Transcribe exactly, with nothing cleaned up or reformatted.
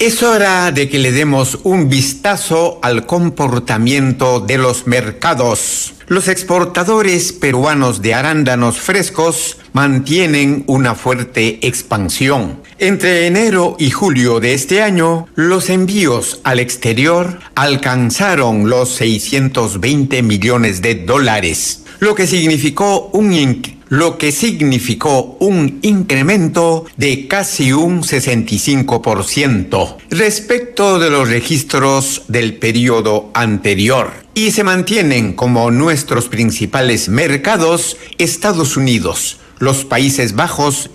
Es hora de que le demos un vistazo al comportamiento de los mercados. Los exportadores peruanos de arándanos frescos mantienen una fuerte expansión. Entre enero y julio de este año, los envíos al exterior alcanzaron los seiscientos veinte millones de dólares, lo que significó un inc- lo que significó un incremento de casi un sesenta y cinco por ciento respecto de los registros del periodo anterior. Y se mantienen como nuestros principales mercados Estados Unidos, los Países Bajos